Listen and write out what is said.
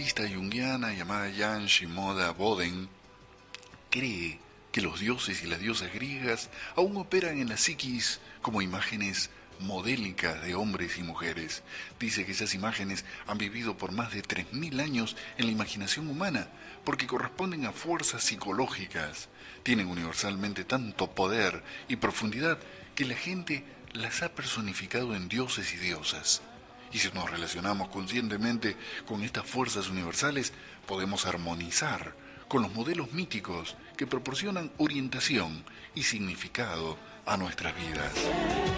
psicoanalista junguiana llamada Jan Shimoda Boden cree que los dioses y las diosas griegas aún operan en la psiquis como imágenes modélicas de hombres y mujeres. Dice que esas imágenes han vivido por más de 3000 años en la imaginación humana, porque corresponden a fuerzas psicológicas. Tienen universalmente tanto poder y profundidad que la gente las ha personificado en dioses y diosas. Y si nos relacionamos conscientemente con estas fuerzas universales, podemos armonizar con los modelos míticos que proporcionan orientación y significado a nuestras vidas.